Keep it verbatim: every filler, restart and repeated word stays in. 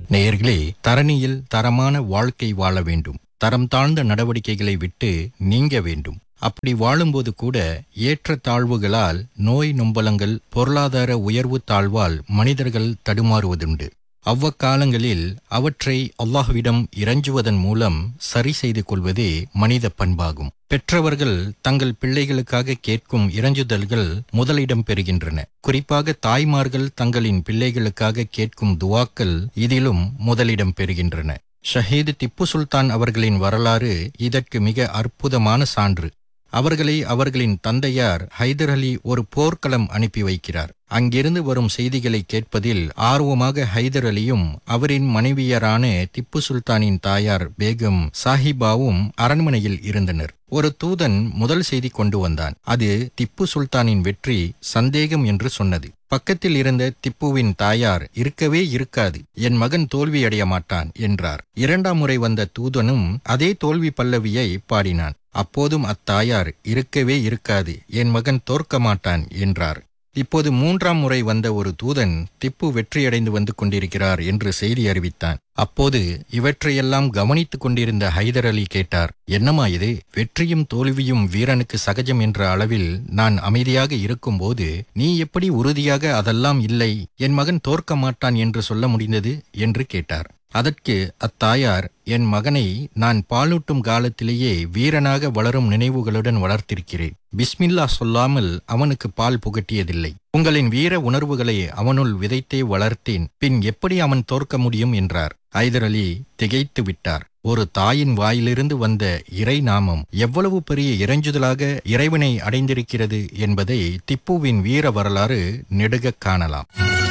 நேயர்களே, தரணியில் தரமான வாழ்க்கை வாழ வேண்டும். தரம் தாழ்ந்த நடவடிக்கைகளை விட்டு நீங்க வேண்டும். அப்படி வாழும்போது கூட ஏற்ற தாழ்வுகளால், நோய் நொம்பலங்கள், பொருளாதார உயர்வு தாழ்வால் மனிதர்கள் தடுமாறுவதுண்டு. அவ்வக்காலங்களில் அவற்றை அல்லாஹ்விடம் இறைஞ்சுவதன் மூலம் சரி செய்து கொள்வதே மனித பண்பாகும். பெற்றவர்கள் தங்கள் பிள்ளைகளுக்காக கேட்கும் இறைஞ்சுதல்கள் முதலிடம் பெறுகின்றன. குறிப்பாக தாய்மார்கள் தங்களின் பிள்ளைகளுக்காக கேட்கும் துவாக்கள் இதிலும் முதலிடம் பெறுகின்றன. ஷஹீது திப்பு சுல்தான் அவர்களின் வரலாறு இதற்கு மிக அற்புதமான சான்று. அவர்களை அவர்களின் தந்தையார் ஹைதர் அலி ஒரு போர்க்களம் அனுப்பி வைக்கிறார். அங்கிருந்து வரும் செய்திகளை கேட்பதில் ஆர்வமாக ஹைதர் அலியும் அவரின் மனைவியரான திப்பு சுல்தானின் தாயார் பேகம் சாஹிபாவும் அரண்மனையில் இருந்தனர். ஒரு தூதன் முதல் செய்தி கொண்டு வந்தான். அது திப்பு சுல்தானின் வெற்றி சந்தேகம் என்று சொன்னது. பக்கத்தில் இருந்த திப்புவின் தாயார், இருக்கவே இருக்காது, என் மகன் தோல்வியடைய மாட்டான் என்றார். இரண்டாம் முறை வந்த தூதனும் அதே தோல்வி பல்லவியை பாடினான். அப்போதும் அத்தாயார், இருக்கவே இருக்காது, என் மகன் தோற்க மாட்டான் என்றார். இப்போது மூன்றாம் முறை வந்த ஒரு தூதன், திப்பு வெற்றியடைந்து வந்து கொண்டிருக்கிறார் என்று செய்தி அறிவித்தான். அப்போது இவற்றையெல்லாம் கவனித்துக் கொண்டிருந்த ஹைதர் அலி கேட்டார், என்னமா இது? வெற்றியும் தோல்வியும் வீரனுக்கு சகஜம் என்ற அளவில் நான் அமைதியாக இருக்கும்போது நீ எப்படி உறுதியாக அதெல்லாம் இல்லை, என் மகன் தோற்க மாட்டான் என்று சொல்ல முடிந்தது என்று கேட்டார். அதற்கு அத்தாயார், என் மகனை நான் பாலூட்டும் காலத்திலேயே வீரனாக வளரும் நினைவுகளுடன் வளர்த்திருக்கிறேன். பிஸ்மில்லா சொல்லாமல் அவனுக்கு பால் புகட்டியதில்லை. உங்களின் வீர உணர்வுகளை அவனுள் விதைத்தே வளர்த்தேன். பின் எப்படி அவன் தோற்க முடியும் என்றார். ஹைதர் அலி திகைத்து விட்டார். ஒரு தாயின் வாயிலிருந்து வந்த இறை நாமம் எவ்வளவு பெரிய இறைஞ்சுதலாக இறைவனை அடைந்திருக்கிறது என்பதை திப்புவின் வீர வரலாறு நெடுக காணலாம்.